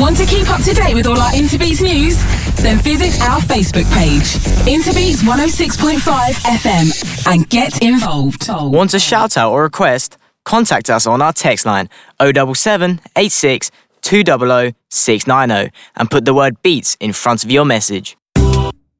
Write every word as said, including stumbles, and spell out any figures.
Want to keep up to date with all our Interbeats news? Then visit our Facebook page, Interbeats one oh six point five F M, and get involved. Want a shout out or request? Contact us on our text line oh seven seven, eight six, two zero zero, six nine zero and put the word beats in front of your message.